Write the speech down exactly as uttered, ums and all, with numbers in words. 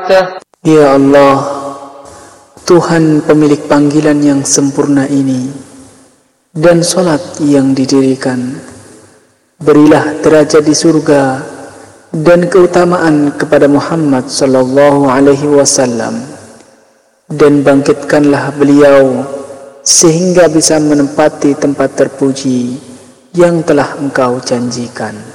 Ya Allah, Tuhan pemilik panggilan yang sempurna ini dan solat yang didirikan, berilah derajat di surga dan keutamaan kepada Muhammad sallallahu alaihi wasallam, dan bangkitkanlah beliau sehingga bisa menempati tempat terpuji yang telah Engkau janjikan.